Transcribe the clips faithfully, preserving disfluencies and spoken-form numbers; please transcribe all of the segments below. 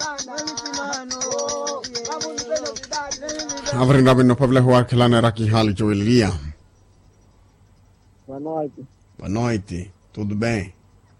Avrinda binno Pablo Huar Kelana Raki Hali Joelia. Boa noite. Boa noite, tudo bem?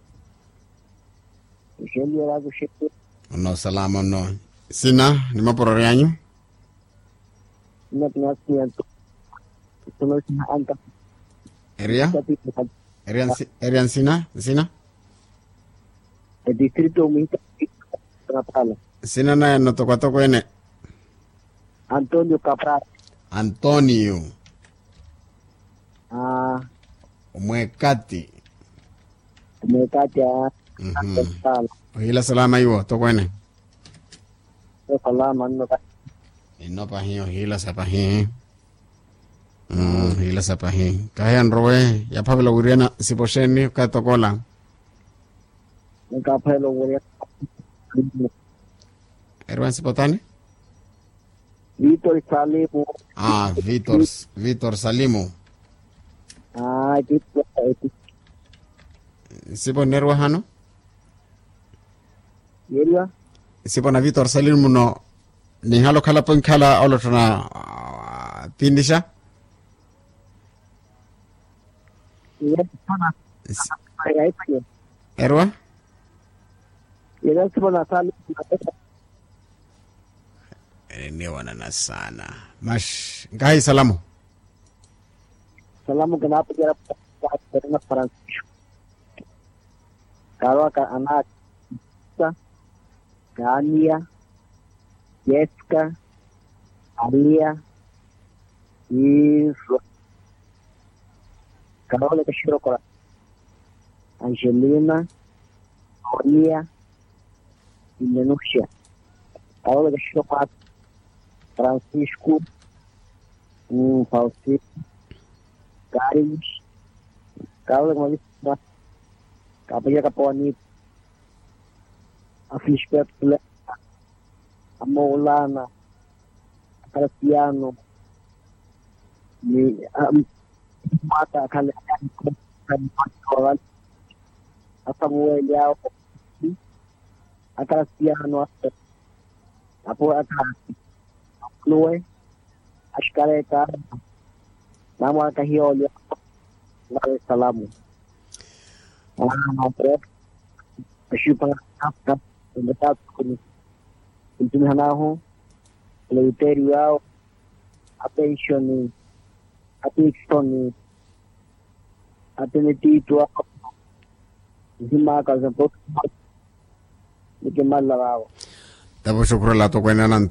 Sheli era do Chico. No salama no. Sina, ni maporo yanyu? Não tinha ciento. Solo se anta. Area? Area Area Sina? Sina? El distrito Humita Capral. Sina na no toko toko ene. Antonio Capral. Antonio. Ah, Mwekati. Mwekati ya Mhm. Hila salama iwo toko ene. Salama no ka. Ino pa hiyo hila sa pa hiyo. Mm, hila sa pa hiyo. Kayan rowe ya Pablo Uriana siposheni ka tokola. Nkapelo wale. Erwan sipotani? Vitor Salimo. Ah, Vitor Vitor Salimo. Ah, Vitor. Sipo nerwa hano? Yeria? Sipo na Vitor Salimo no ni halo kala pon kala olotona uh, pindisha? Yeria sana. Ay ay. Erwa? Yeria sana Salimo. Enewa na sana. Mash, ngai salamu. Salamu kenapa dia dapat Francisco. Kalau ka anak Kania, Jessica, Alia, y Carola que shiro kora, Angelina, Olia, y Menucia. Carola que shiro kora, Francisco, um, Faustino, Carlos, Carola que malista, Capilla Caponi, a Fispet, a Maulana, a Cristiano, a Mata, a Samuel, a Cristiano, a Poeta, a Chloe, a Scareta, a Marca Hiolio, a Salamu. A Chupa, a Betat, o Timanaho, o Leiterial, a Pensione, a Pixton, a Tenetito, a Zimacas, a Pop, e que mais lavava. Tabo shukro la to kwena nan